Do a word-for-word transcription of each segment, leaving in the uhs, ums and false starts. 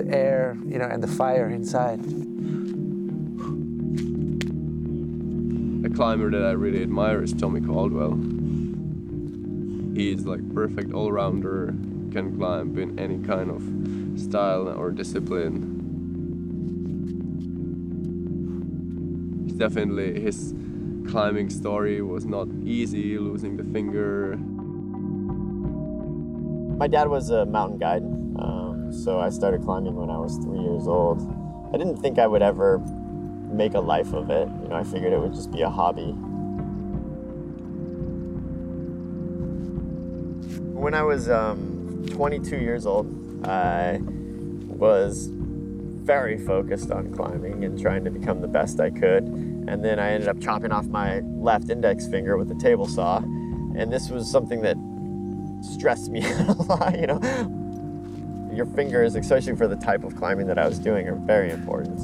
the air, you know, and the fire inside. A climber that I really admire is Tommy Caldwell. He's like perfect all-rounder, can climb in any kind of style or discipline. He's definitely, his climbing story was not easy, losing the finger. My dad was a mountain guide, um, so I started climbing when I was three years old. I didn't think I would ever make a life of it. You know, I figured it would just be a hobby. When I was um, twenty-two years old, I was very focused on climbing and trying to become the best I could. And then I ended up chopping off my left index finger with a table saw. And this was something that stressed me out a lot, you know. Your fingers, especially for the type of climbing that I was doing, are very important.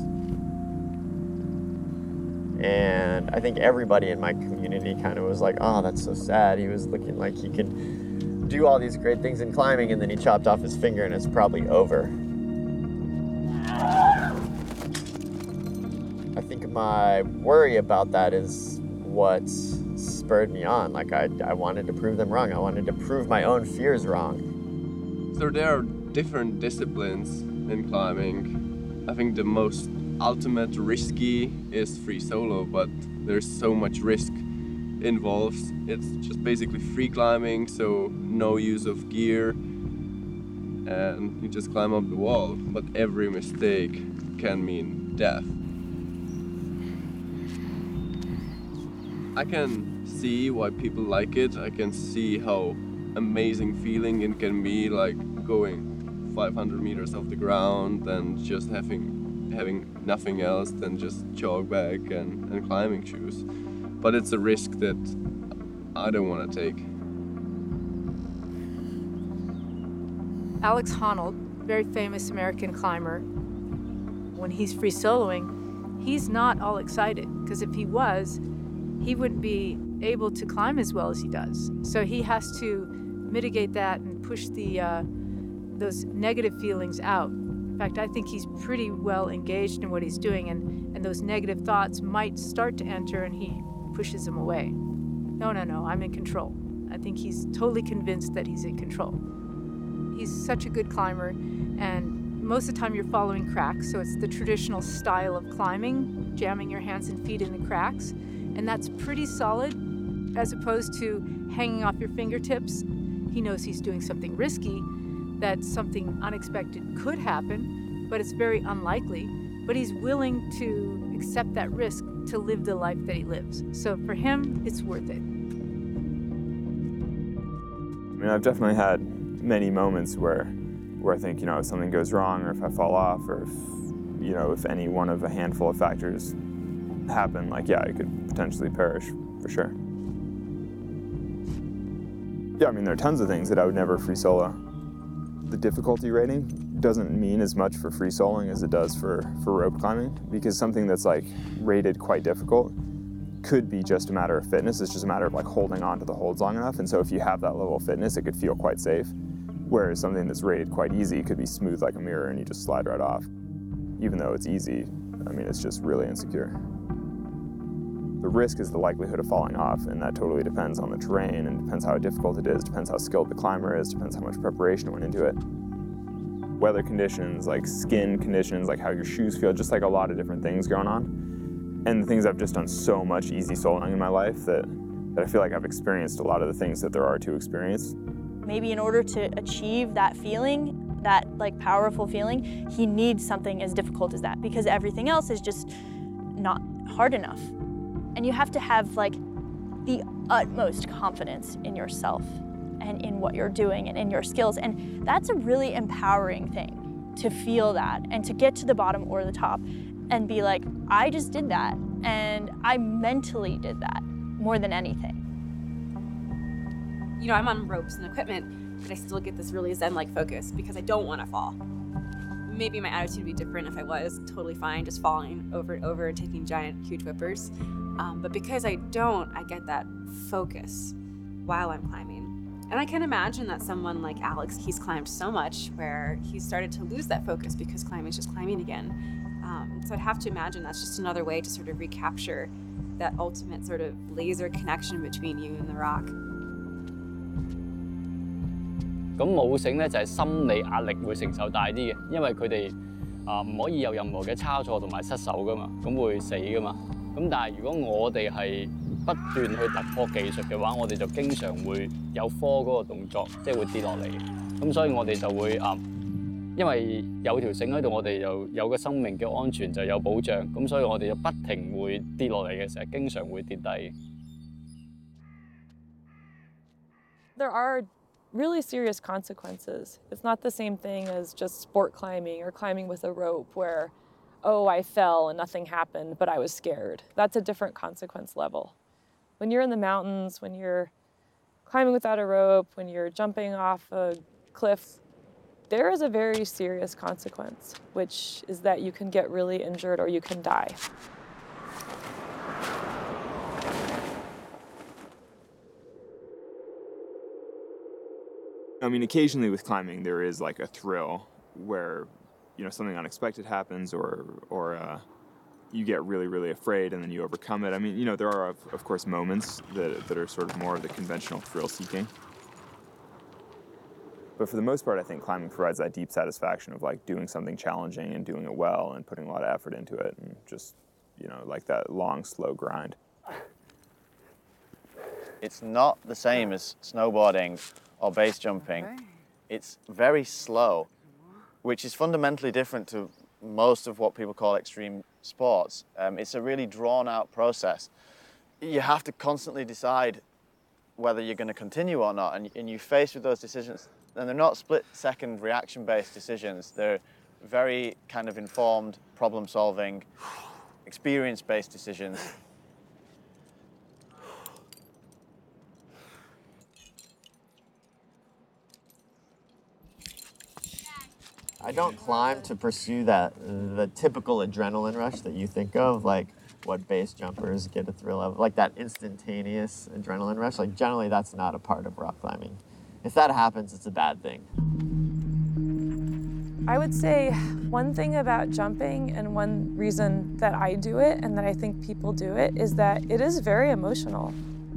And I think everybody in my community kind of was like, oh, that's so sad. He was looking like he could do all these great things in climbing, and then he chopped off his finger and it's probably over. I think my worry about that is what spurred me on. Like I, I wanted to prove them wrong. I wanted to prove my own fears wrong. So there are different disciplines in climbing. I think the most ultimate risky is free solo, but there's so much risk involved. It's just basically free climbing, so no use of gear, and you just climb up the wall. But every mistake can mean death. I can see why people like it. I can see how amazing feeling it can be, like going five hundred meters off the ground and just having having nothing else than just jog bag and, and climbing shoes. But it's a risk that I don't want to take. Alex Honnold, very famous American climber, when he's free soloing, he's not all excited, because if he was, he wouldn't be able to climb as well as he does. So he has to mitigate that and push the uh, those negative feelings out. In fact, I think he's pretty well engaged in what he's doing, and, and those negative thoughts might start to enter and he pushes them away. No, no, no, I'm in control. I think he's totally convinced that he's in control. He's such a good climber, and most of the time you're following cracks, so it's the traditional style of climbing, jamming your hands and feet in the cracks, and that's pretty solid as opposed to hanging off your fingertips. He knows he's doing something risky, that something unexpected could happen, but it's very unlikely. But he's willing to accept that risk to live the life that he lives. So for him, it's worth it. I mean, I've definitely had many moments where, where I think, you know, if something goes wrong, or if I fall off, or if, you know, if any one of a handful of factors happen, like, yeah, I could potentially perish, for sure. Yeah, I mean, there are tons of things that I would never free solo. The difficulty rating doesn't mean as much for free soloing as it does for, for rope climbing, because something that's like rated quite difficult could be just a matter of fitness. It's just a matter of like holding on to the holds long enough. And so if you have that level of fitness, it could feel quite safe. Whereas something that's rated quite easy could be smooth like a mirror and you just slide right off. Even though it's easy, I mean, it's just really insecure. The risk is the likelihood of falling off, and that totally depends on the terrain, and depends how difficult it is, depends how skilled the climber is, depends how much preparation went into it. Weather conditions, like skin conditions, like how your shoes feel, just like a lot of different things going on. And the things I've just done so much easy soloing in my life that, that I feel like I've experienced a lot of the things that there are to experience. Maybe in order to achieve that feeling, that like powerful feeling, he needs something as difficult as that, because everything else is just not hard enough. And you have to have like the utmost confidence in yourself and in what you're doing and in your skills. And that's a really empowering thing, to feel that and to get to the bottom or the top and be like, I just did that. And I mentally did that more than anything. You know, I'm on ropes and equipment, but I still get this really zen-like focus because I don't want to fall. Maybe my attitude would be different if I was totally fine just falling over and over and taking giant, huge whippers. Um, but because I don't, I get that focus while I'm climbing. And I can imagine that someone like Alex, he's climbed so much where he's started to lose that focus because climbing is just climbing again. Um, so I'd have to imagine that's just another way to sort of recapture that ultimate sort of laser connection between you and the rock. 咁舞繩咧就係心理壓力會承受大啲嘅，因為佢哋啊唔可以有任何嘅差錯同埋失手噶嘛，咁會死噶嘛。咁但係如果我哋係不斷去突破技術嘅話，我哋就經常會有科嗰個動作，即係會跌落嚟。咁所以我哋就會啊，因為有條繩喺度，我哋就有個生命嘅安全就有保障。咁所以我哋就不停會跌落嚟嘅時候，經常會跌低。 There are really serious consequences. It's not the same thing as just sport climbing or climbing with a rope where, oh, I fell and nothing happened, but I was scared. That's a different consequence level. When you're in the mountains, when you're climbing without a rope, when you're jumping off a cliff, there is a very serious consequence, which is that you can get really injured or you can die. I mean, occasionally with climbing, there is like a thrill where, you know, something unexpected happens or, or uh, you get really, really afraid and then you overcome it. I mean, you know, there are, of, of course, moments that, that are sort of more of the conventional thrill-seeking. But for the most part, I think climbing provides that deep satisfaction of like doing something challenging and doing it well and putting a lot of effort into it and just, you know, like that long, slow grind. It's not the same as snowboarding or base jumping. It's very slow, which is fundamentally different to most of what people call extreme sports. Um, it's a really drawn out process. You have to constantly decide whether you're going to continue or not, and, and you're faced with those decisions. And they're not split second reaction based decisions. They're very kind of informed, problem solving, experience based decisions. I don't climb to pursue that, the typical adrenaline rush that you think of, like what base jumpers get a thrill of, like that instantaneous adrenaline rush. Like generally that's not a part of rock climbing. If that happens, it's a bad thing. I would say one thing about jumping and one reason that I do it and that I think people do it is that it is very emotional.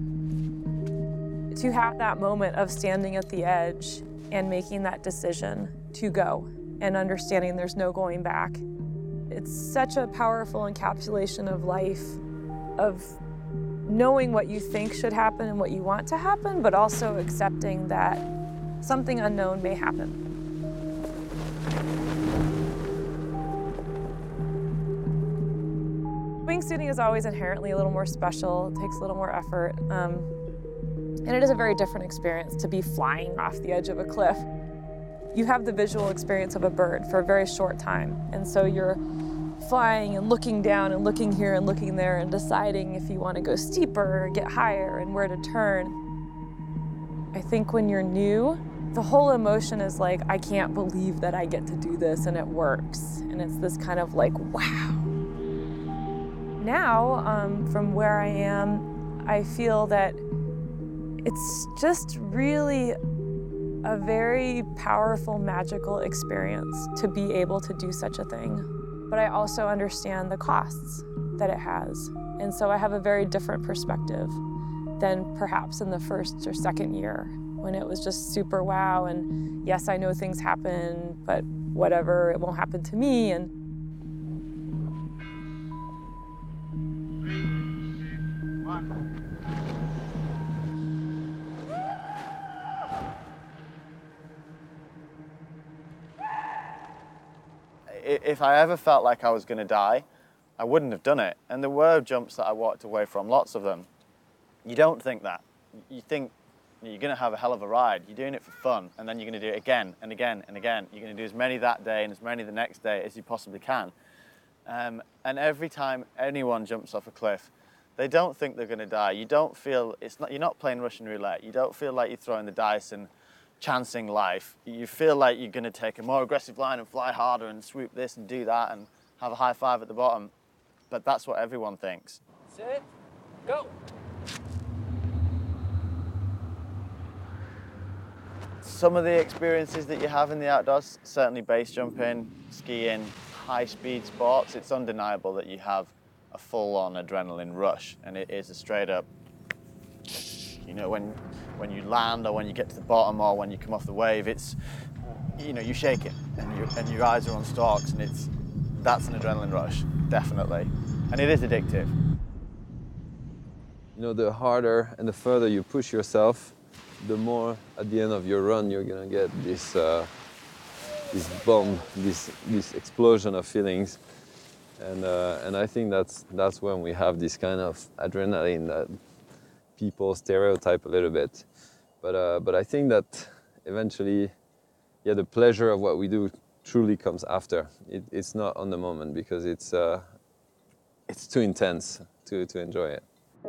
To have that moment of standing at the edge and making that decision to go and understanding there's no going back. It's such a powerful encapsulation of life, of knowing what you think should happen and what you want to happen, but also accepting that something unknown may happen. Wingsuiting is always inherently a little more special, it takes a little more effort, um, and it is a very different experience to be flying off the edge of a cliff. You have the visual experience of a bird for a very short time, and so you're flying and looking down and looking here and looking there and deciding if you want to go steeper or get higher and where to turn. I think when you're new, the whole emotion is like, I can't believe that I get to do this and it works. And it's this kind of like, wow. Now, um, from where I am, I feel that it's just really a very powerful, magical experience to be able to do such a thing. But I also understand the costs that it has. And so I have a very different perspective than perhaps in the first or second year when it was just super wow and yes, I know things happen, but whatever, it won't happen to me. And if I ever felt like I was going to die, I wouldn't have done it. And there were jumps that I walked away from, lots of them. You don't think that. You think you're going to have a hell of a ride. You're doing it for fun, and then you're going to do it again and again and again. You're going to do as many that day and as many the next day as you possibly can. Um, and every time anyone jumps off a cliff, they don't think they're going to die. You don't feel, it's not, you're not playing Russian roulette. You don't feel like you're throwing the dice and chancing life. You feel like you're going to take a more aggressive line and fly harder and swoop this and do that and have a high five at the bottom. But that's what everyone thinks. Set, go. Some of the experiences that you have in the outdoors, certainly base jumping, skiing, high-speed sports, it's undeniable that you have a full-on adrenaline rush, and it is a straight-up, you know, when when you land or when you get to the bottom or when you come off the wave, it's, you know, you shake it and, you, and your eyes are on stalks, and it's, that's an adrenaline rush, definitely, and it is addictive. You know, the harder and the further you push yourself, the more at the end of your run you're gonna get this uh, this bomb, this this explosion of feelings, and uh, and I think that's that's when we have this kind of adrenaline that people stereotype a little bit, but uh, but I think that eventually, yeah, the pleasure of what we do truly comes after. It, it's not on the moment because it's uh, it's too intense to to enjoy it.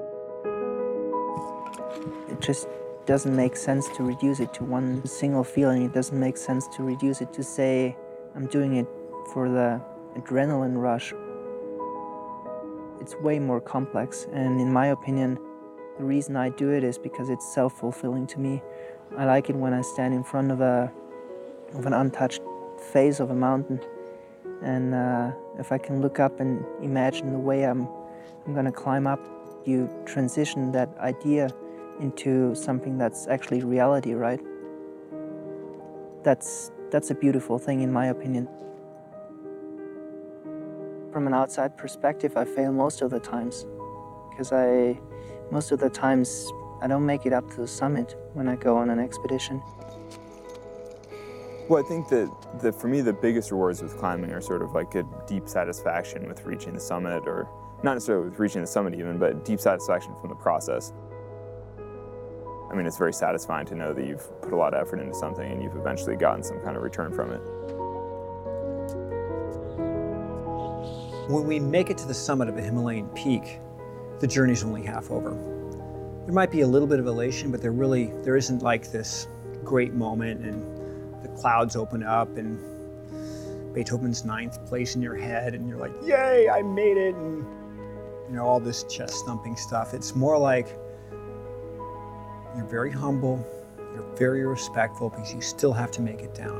It just doesn't make sense to reduce it to one single feeling. It doesn't make sense to reduce it to say, I'm doing it for the adrenaline rush. It's way more complex, and in my opinion, the reason I do it is because it's self-fulfilling to me. I like it when I stand in front of a of an untouched face of a mountain, and uh, if I can look up and imagine the way I'm I'm gonna climb up, you transition that idea into something that's actually reality, right? That's that's a beautiful thing, in my opinion. From an outside perspective, I fail most of the times, because I, most of the times, I don't make it up to the summit when I go on an expedition. Well, I think that, that for me, the biggest rewards with climbing are sort of like a deep satisfaction with reaching the summit, or not necessarily with reaching the summit even, but deep satisfaction from the process. I mean, it's very satisfying to know that you've put a lot of effort into something and you've eventually gotten some kind of return from it. When we make it to the summit of a Himalayan peak, the journey's only half over. There might be a little bit of elation, but there really, there isn't like this great moment and the clouds open up and Beethoven's Ninth plays in your head and you're like, yay, I made it, and you know, all this chest thumping stuff. It's more like you're very humble, you're very respectful because you still have to make it down.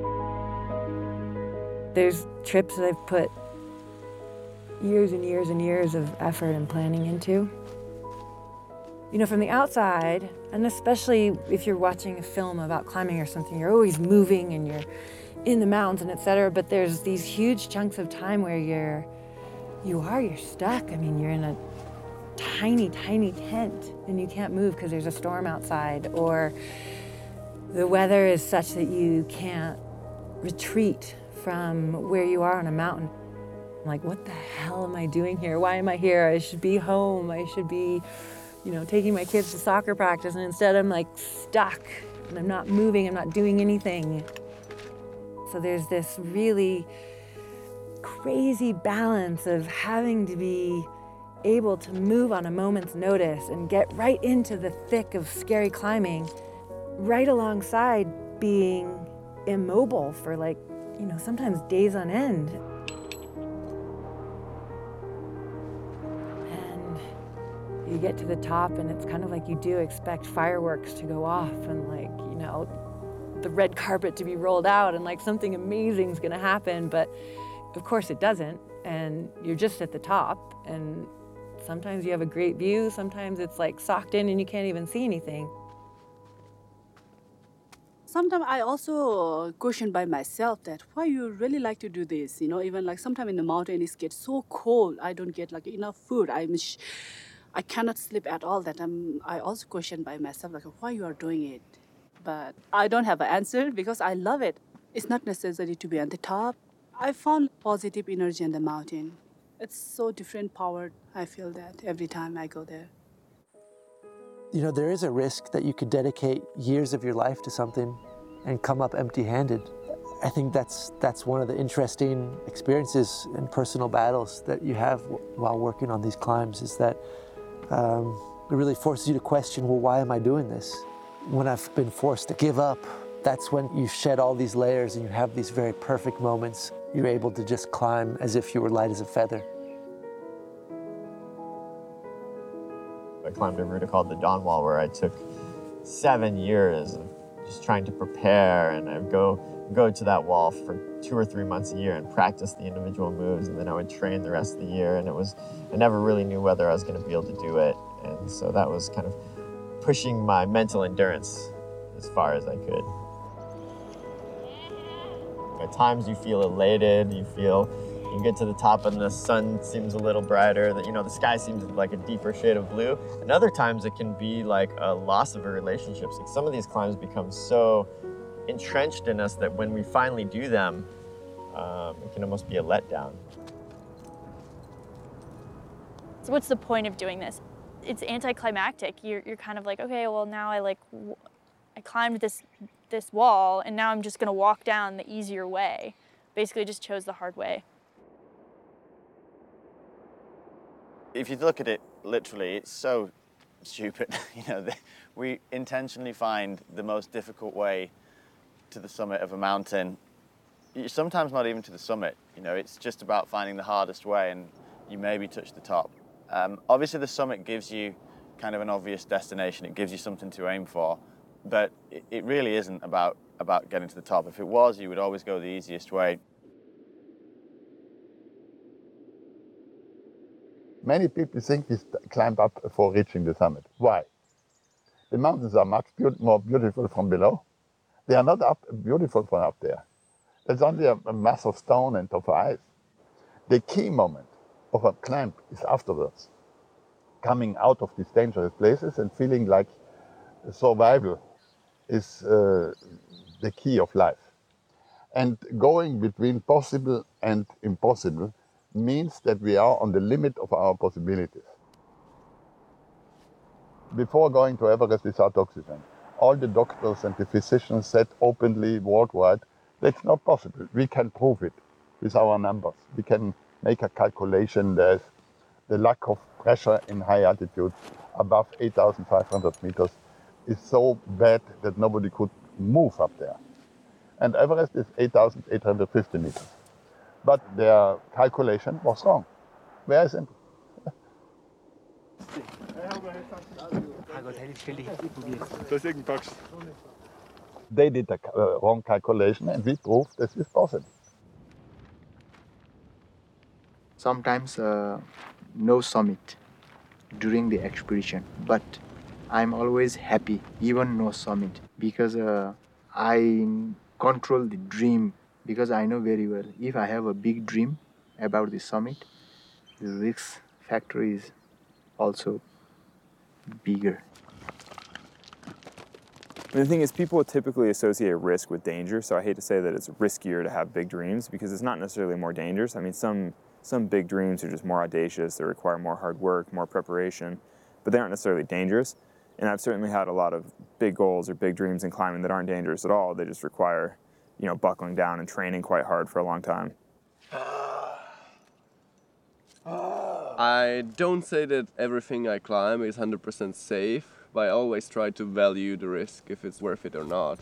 There's trips that I've put years and years and years of effort and planning into. You know, from the outside, and especially if you're watching a film about climbing or something, you're always moving and you're in the mountains and et cetera, but there's these huge chunks of time where you're, you are, you're stuck. I mean, you're in a tiny, tiny tent and you can't move because there's a storm outside, or the weather is such that you can't retreat from where you are on a mountain. I'm like, what the hell am I doing here? Why am I here? I should be home. I should be, you know, taking my kids to soccer practice, and instead I'm like stuck and I'm not moving, I'm not doing anything. So there's this really crazy balance of having to be able to move on a moment's notice and get right into the thick of scary climbing, right alongside being immobile for like, you know, sometimes days on end. And you get to the top and it's kind of like you do expect fireworks to go off and like, you know, the red carpet to be rolled out and like something amazing is gonna happen, but of course it doesn't, and you're just at the top, and sometimes you have a great view, sometimes it's like socked in and you can't even see anything. Sometimes I also question by myself that why you really like to do this, you know, even like sometimes in the mountain it gets so cold, I don't get like enough food, I'm sh I cannot sleep at all. That I'm, I also question by myself like why you are doing it. But I don't have an answer because I love it. It's not necessary to be on the top. I found positive energy in the mountain. It's so different power. I feel that every time I go there. You know, there is a risk that you could dedicate years of your life to something and come up empty-handed. I think that's that's one of the interesting experiences and personal battles that you have while working on these climbs, is that um, it really forces you to question, well, why am I doing this? When I've been forced to give up, that's when you shed all these layers and you have these very perfect moments. You're able to just climb as if you were light as a feather. I climbed a route called the Dawn Wall where I took seven years of just trying to prepare, and I would go go to that wall for two or three months a year and practice the individual moves, and then I would train the rest of the year, and it was, I never really knew whether I was going to be able to do it, and so that was kind of pushing my mental endurance as far as I could. At times you feel elated, you feel, you get to the top and the sun seems a little brighter, that, you know, the sky seems like a deeper shade of blue, and other times it can be like a loss of a relationship. Like some of these climbs become so entrenched in us that when we finally do them, um, it can almost be a letdown. So what's the point of doing this? It's anticlimactic. You're, you're kind of like, okay, well now I like, I climbed this, this wall and now I'm just gonna walk down the easier way. Basically just chose the hard way. If you look at it literally, it's so stupid. You know, we intentionally find the most difficult way to the summit of a mountain. Sometimes not even to the summit. You know, it's just about finding the hardest way, and you maybe touch the top. Um, obviously, the summit gives you kind of an obvious destination. It gives you something to aim for, but it, it really isn't about about getting to the top. If it was, you would always go the easiest way. Many people think we climb up for reaching the summit. Why? The mountains are much be more beautiful from below. They are not up, beautiful from up there. It's only a, a mass of stone and of ice. The key moment of a climb is afterwards. Coming out of these dangerous places and feeling like survival is uh, the key of life. And going between possible and impossible means that we are on the limit of our possibilities. Before going to Everest without oxygen, all the doctors and the physicians said openly worldwide, that's not possible. We can prove it with our numbers. We can make a calculation. There's the lack of pressure in high altitude above eight thousand five hundred meters is so bad that nobody could move up there. And Everest is eight thousand eight hundred fifty meters. But their calculation was wrong. Very simple. They did a uh, wrong calculation and we proved this is possible. Sometimes uh, no summit during the expedition, but I'm always happy, even no summit, because uh, I control the dream, because I know very well, if I have a big dream about the summit, the risk factor is also bigger. The thing is, people typically associate risk with danger, so I hate to say that it's riskier to have big dreams because it's not necessarily more dangerous. I mean, some some big dreams are just more audacious, they require more hard work, more preparation, but they aren't necessarily dangerous. And I've certainly had a lot of big goals or big dreams in climbing that aren't dangerous at all. They just require, you know, buckling down and training quite hard for a long time. I don't say that everything I climb is one hundred percent safe, but I always try to value the risk if it's worth it or not.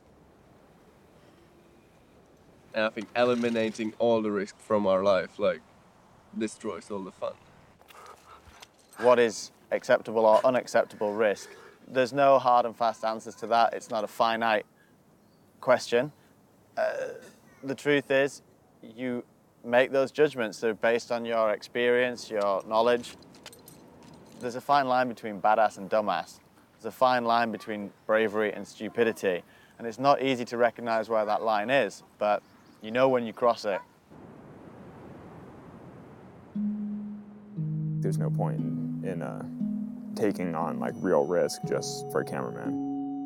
And I think eliminating all the risk from our life, like, destroys all the fun. What is acceptable or unacceptable risk? There's no hard and fast answers to that. It's not a finite question. Uh, the truth is, you make those judgments. They're based on your experience, your knowledge. There's a fine line between badass and dumbass. There's a fine line between bravery and stupidity. And it's not easy to recognize where that line is, but you know when you cross it. There's no point in, in uh, taking on like real risk just for a cameraman.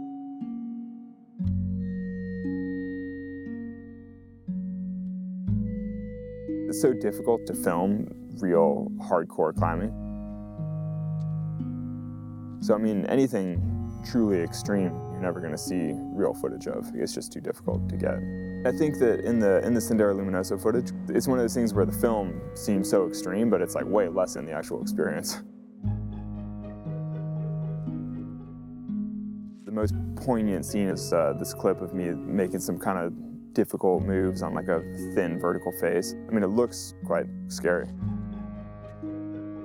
It's so difficult to film real hardcore climbing. So I mean, anything truly extreme, you're never going to see real footage of. It's just too difficult to get. I think that in the in the Sendero Luminoso footage, it's one of those things where the film seems so extreme, but it's like way less in the actual experience. The most poignant scene is uh, this clip of me making some kind of difficult moves on like a thin vertical face. I mean, it looks quite scary.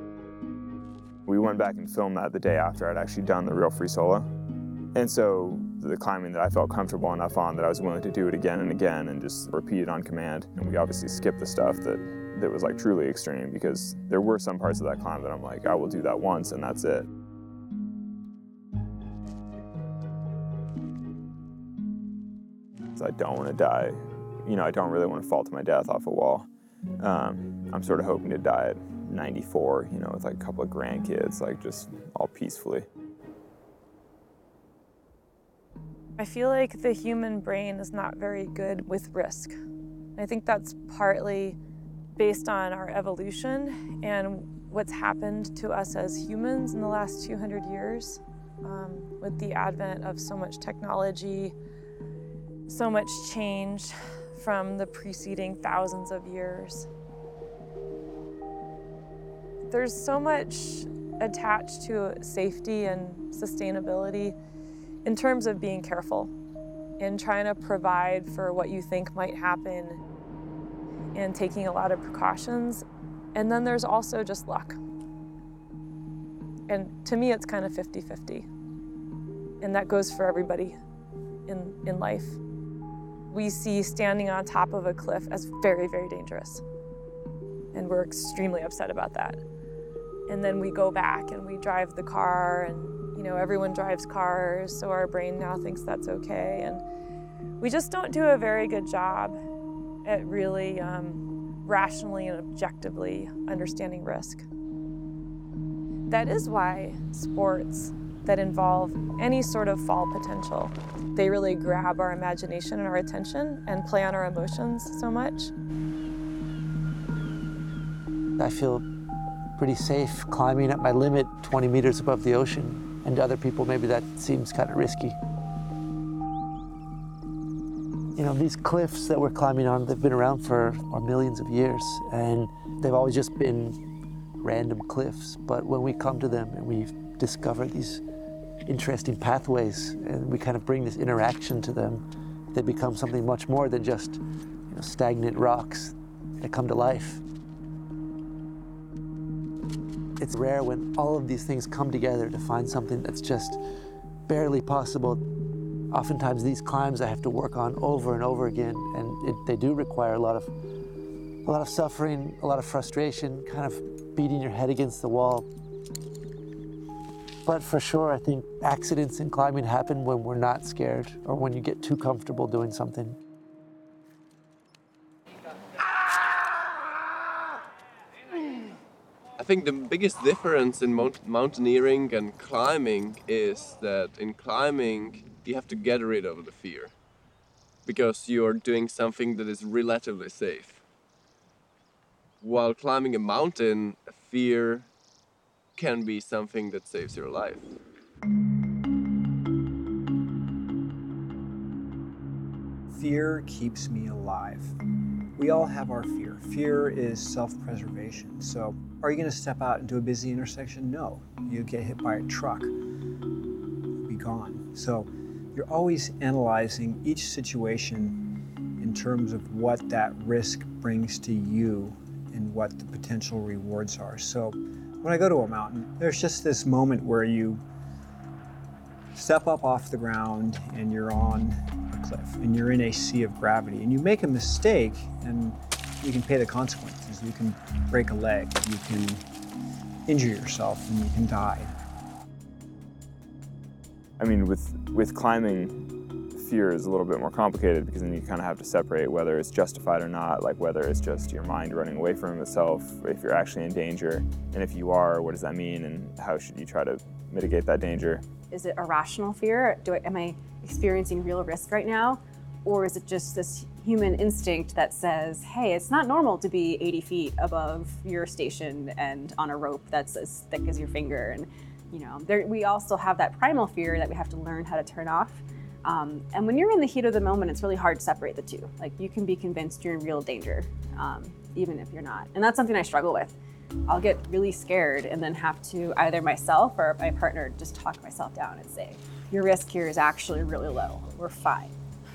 We went back and filmed that the day after I'd actually done the real free solo. And so the climbing that I felt comfortable enough on that I was willing to do it again and again and just repeat it on command. And we obviously skipped the stuff that, that was like truly extreme, because there were some parts of that climb that I'm like, I will do that once and that's it. So I don't want to die. You know, I don't really want to fall to my death off a wall. Um, I'm sort of hoping to die at ninety-four, you know, with like a couple of grandkids, like just all peacefully. I feel like the human brain is not very good with risk. I think that's partly based on our evolution and what's happened to us as humans in the last two hundred years. Um, with the advent of so much technology, so much change from the preceding thousands of years. There's so much attached to safety and sustainability in terms of being careful and trying to provide for what you think might happen and taking a lot of precautions. And then there's also just luck. And to me, it's kind of fifty fifty. And that goes for everybody in, in life. We see standing on top of a cliff as very, very dangerous. And we're extremely upset about that. And then we go back and we drive the car, and you know, everyone drives cars, so our brain now thinks that's okay. And we just don't do a very good job at really um, rationally and objectively understanding risk. That is why sports that involve any sort of fall potential, they really grab our imagination and our attention and play on our emotions so much. I feel pretty safe climbing at my limit twenty meters above the ocean, and to other people maybe that seems kind of risky. You know, these cliffs that we're climbing on, they've been around for, for millions of years, and they've always just been random cliffs. But when we come to them and we discover these interesting pathways and we kind of bring this interaction to them, they become something much more than just, you know, stagnant rocks that come to life. It's rare when all of these things come together to find something that's just barely possible. Oftentimes these climbs I have to work on over and over again, and it, they do require a lot of a lot of suffering, a lot of frustration, kind of beating your head against the wall. But for sure, I think accidents in climbing happen when we're not scared or when you get too comfortable doing something. I think the biggest difference in mount mountaineering and climbing is that in climbing, you have to get rid of the fear because you're doing something that is relatively safe. While climbing a mountain, fear can be something that saves your life. Fear keeps me alive. We all have our fear. Fear is self-preservation. So are you going to step out into a busy intersection? No. You get hit by a truck, you'll be gone. So you're always analyzing each situation in terms of what that risk brings to you and what the potential rewards are. So when I go to a mountain, there's just this moment where you step up off the ground and you're on a cliff and you're in a sea of gravity and you make a mistake and you can pay the consequences. You can break a leg, you can injure yourself, and you can die. I mean, with, with climbing, fear is a little bit more complicated because then you kind of have to separate whether it's justified or not, like whether it's just your mind running away from itself, if you're actually in danger, and if you are, what does that mean, and how should you try to mitigate that danger? Is it a rational fear? Do I, am I experiencing real risk right now? Or is it just this human instinct that says, hey, it's not normal to be eighty feet above your station and on a rope that's as thick as your finger? And you know, there, we all still have that primal fear that we have to learn how to turn off. Um, and when you're in the heat of the moment, it's really hard to separate the two. Like, you can be convinced you're in real danger, um, even if you're not. And that's something I struggle with. I'll get really scared and then have to either myself or my partner just talk myself down and say, your risk here is actually really low. We're fine.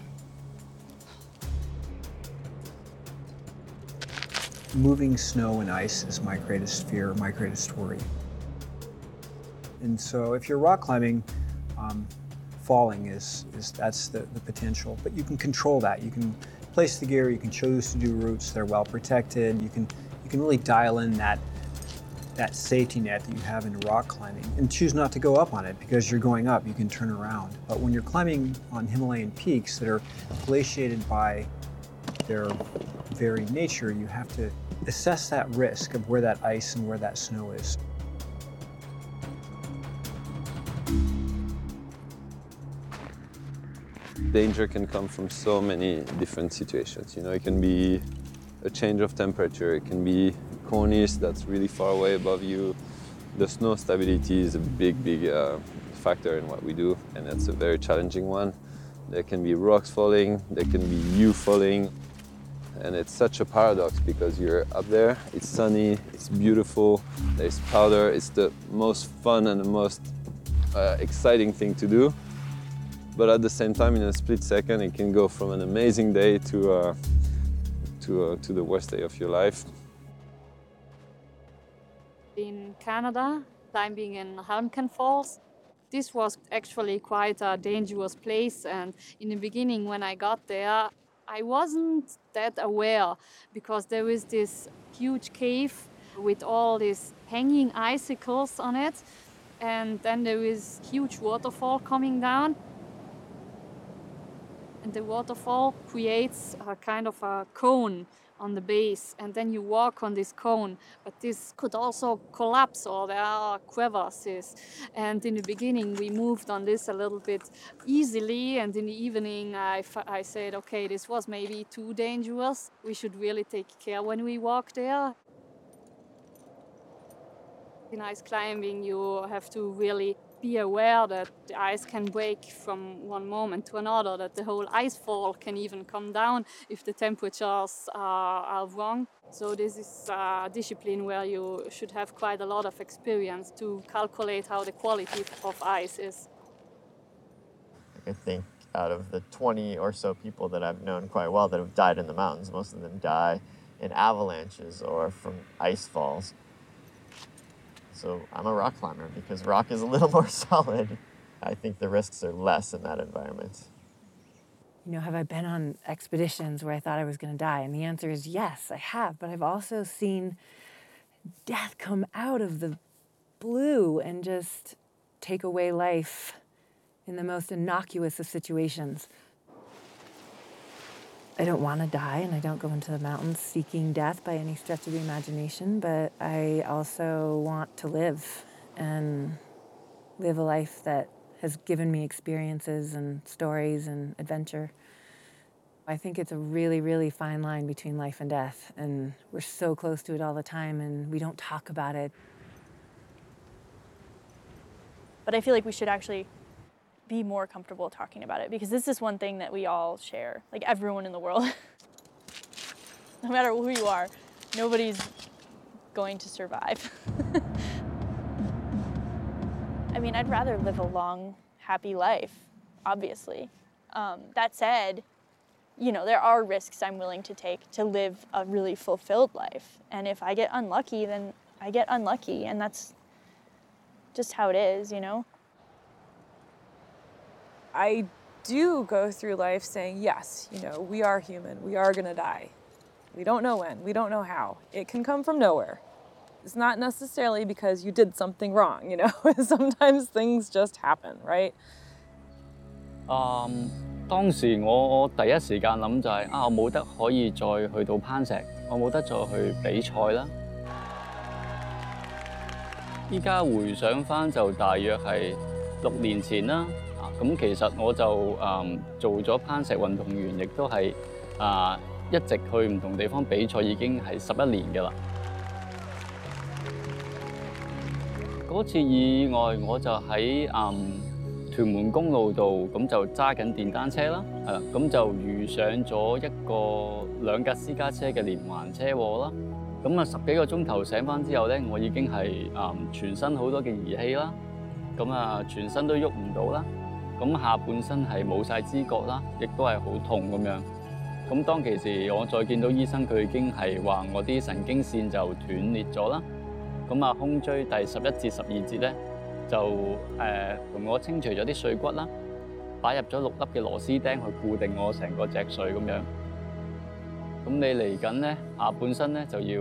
Moving snow and ice is my greatest fear, my greatest worry. And so if you're rock climbing, um, falling is, is that's the, the potential. But you can control that. You can place the gear, you can choose to do routes that are well protected. You can, you can really dial in that, that safety net that you have in rock climbing and choose not to go up on it because you're going up, you can turn around. But when you're climbing on Himalayan peaks that are glaciated by their very nature, you have to assess that risk of where that ice and where that snow is. Danger can come from so many different situations. You know, it can be a change of temperature, it can be cornice that's really far away above you. The snow stability is a big, big uh, factor in what we do, and that's a very challenging one. There can be rocks falling, there can be you falling, and it's such a paradox because you're up there, it's sunny, it's beautiful, there's powder, it's the most fun and the most uh, exciting thing to do. But at the same time, in a split second, it can go from an amazing day to, uh, to, uh, to the worst day of your life. In Canada, climbing in Helmken Falls, this was actually quite a dangerous place, and in the beginning when I got there, I wasn't that aware because there is this huge cave with all these hanging icicles on it, and then there is huge waterfall coming down. And the waterfall creates a kind of a cone on the base, and then you walk on this cone, but this could also collapse or there are crevasses. And in the beginning we moved on this a little bit easily, and in the evening I, I said, okay, this was maybe too dangerous. We should really take care when we walk there. In ice climbing you have to really be aware that the ice can break from one moment to another, that the whole ice fall can even come down if the temperatures are, are wrong. So this is a discipline where you should have quite a lot of experience to calculate how the quality of ice is. I think out of the twenty or so people that I've known quite well that have died in the mountains, most of them die in avalanches or from ice falls. So I'm a rock climber because rock is a little more solid. I think the risks are less in that environment. You know, have I been on expeditions where I thought I was going to die? And the answer is yes, I have. But I've also seen death come out of the blue and just take away life in the most innocuous of situations. I don't want to die, and I don't go into the mountains seeking death by any stretch of the imagination, but I also want to live and live a life that has given me experiences and stories and adventure. I think it's a really, really fine line between life and death, and we're so close to it all the time, and we don't talk about it. But I feel like we should actually be more comfortable talking about it, because this is one thing that we all share, like everyone in the world. No matter who you are, nobody's going to survive. I mean, I'd rather live a long, happy life, obviously. Um, that said, you know, there are risks I'm willing to take to live a really fulfilled life. And if I get unlucky, then I get unlucky, and that's just how it is, you know? I do go through life saying, yes, you know, we are human, we are gonna die. We don't know when, we don't know how. It can come from nowhere. It's not necessarily because you did something wrong, you know? Sometimes things just happen, right? 嗯，當時我我第一時間諗就係、啊，我冇得可以再去到攀石，我冇得再去比賽啦。依家回想返就大約係六年前啦。 咁其實我就誒、嗯、做咗攀石運動員，亦都係啊一直去唔同地方比賽，已經係十一年㗎啦。嗰次意外我就喺誒、嗯、屯門公路度，咁就揸緊電單車啦，係啦，咁就遇上咗一個兩架私家車嘅連環車禍啦。咁啊十幾個鐘頭醒返之後咧，我已經係誒、嗯、全身好多嘅儀器啦，咁啊全身都喐唔到啦。 咁下半身係冇晒知覺啦，亦都係好痛咁樣。咁當其時我再見到醫生，佢已經係話我啲神經線就斷裂咗啦。咁啊胸椎第十一至十二節咧就誒同、呃、我清除咗啲碎骨啦。 擺入咗六粒嘅螺絲釘去固定我成個脊髓咁樣。咁你嚟緊咧下半身咧就要